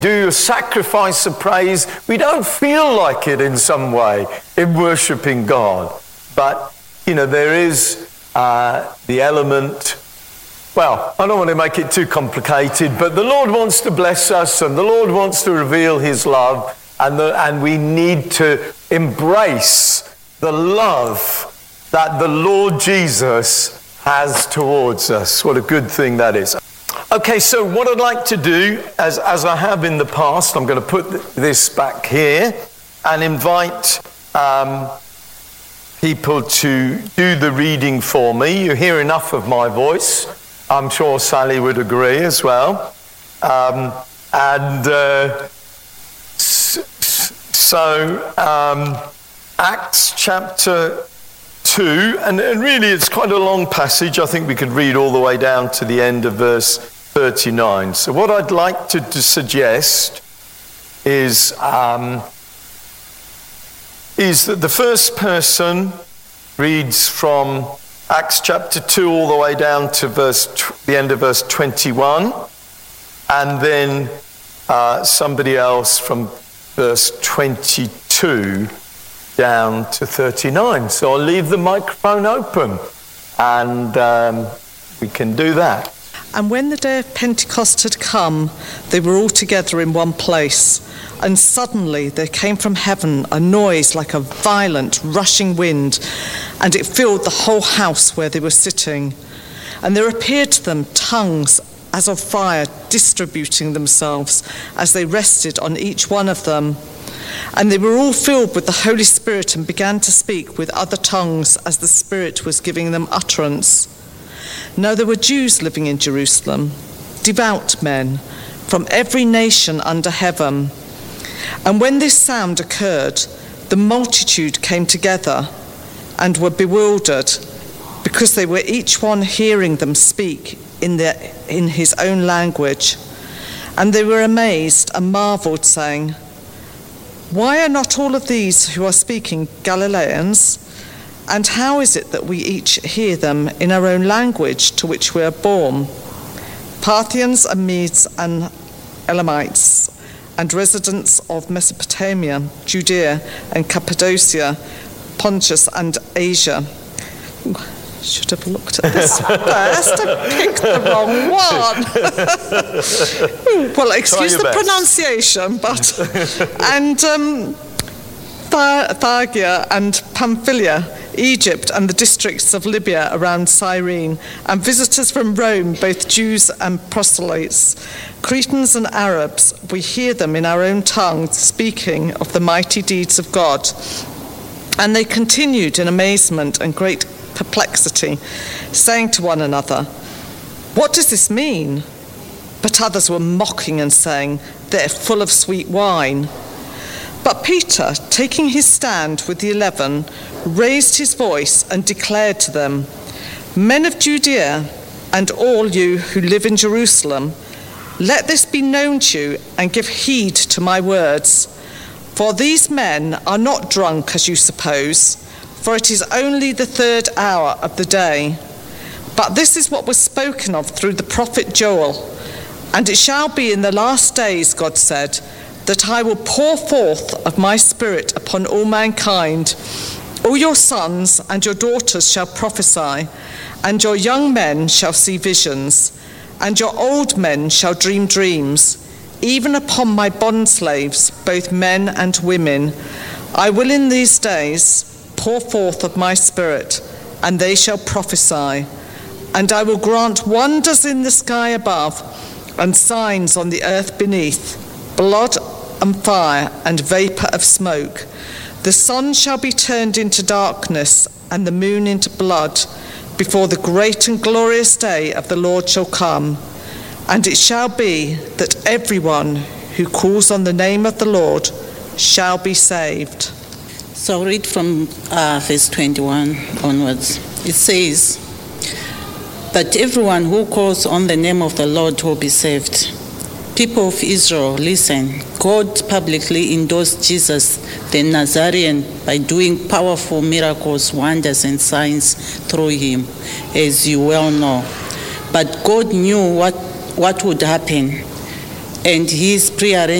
do a sacrifice of praise, we don't feel like it in some way in worshipping God. But, there is the element, well, I don't want to make it too complicated, but the Lord wants to bless us and the Lord wants to reveal his love, and we need to embrace the love that the Lord Jesus has towards us. What a good thing that is. Okay, so what I'd like to do, as I have in the past, I'm going to put this back here and invite people to do the reading for me. You hear enough of my voice. I'm sure Sally would agree as well. Acts chapter 2, and really it's quite a long passage. I think we could read all the way down to the end of verse 39. So what I'd like to suggest is that the first person reads from Acts chapter 2 all the way down to the end of verse 21, and then somebody else from verse 22 down to 39. So I'll leave the microphone open, and we can do that. And when the day of Pentecost had come, they were all together in one place. And suddenly there came from heaven a noise like a violent rushing wind, and it filled the whole house where they were sitting. And there appeared to them tongues as of fire, distributing themselves as they rested on each one of them. And they were all filled with the Holy Spirit and began to speak with other tongues as the Spirit was giving them utterance. Now there were Jews living in Jerusalem, devout men from every nation under heaven. And when this sound occurred, the multitude came together and were bewildered, because they were each one hearing them speak in his own language. And they were amazed and marveled, saying, "Why are not all of these who are speaking Galileans? And how is it that we each hear them in our own language to which we are born? Parthians and Medes and Elamites, and residents of Mesopotamia, Judea and Cappadocia, Pontus and Asia." Should have looked at this first and picked the wrong one. Well, excuse the pronunciation, but and Phrygia and Pamphylia, Egypt and the districts of Libya around Cyrene, and visitors from Rome, both Jews and proselytes, Cretans and Arabs, we hear them in our own tongue speaking of the mighty deeds of God. And they continued in amazement and great perplexity, saying to one another, "What does this mean?" But others were mocking and saying, "They're full of sweet wine." But Peter, taking his stand with the 11, raised his voice and declared to them, "Men of Judea, and all you who live in Jerusalem, let this be known to you, and give heed to my words. For these men are not drunk, as you suppose, for it is only the 3rd hour of the day. But this is what was spoken of through the prophet Joel. And it shall be in the last days, God said, that I will pour forth of my Spirit upon all mankind. All your sons and your daughters shall prophesy, and your young men shall see visions, and your old men shall dream dreams. Even upon my bondslaves, both men and women, I will in these days pour forth of my Spirit, and they shall prophesy. And I will grant wonders in the sky above, and signs on the earth beneath, blood and fire and vapour of smoke. The sun shall be turned into darkness, and the moon into blood, before the great and glorious day of the Lord shall come. And it shall be that everyone who calls on the name of the Lord shall be saved." So I'll read from verse 21 onwards. It says, "But everyone who calls on the name of the Lord will be saved. People of Israel, listen. God publicly endorsed Jesus the Nazarene by doing powerful miracles, wonders, and signs through him, as you well know. But God knew what would happen. and his prearranged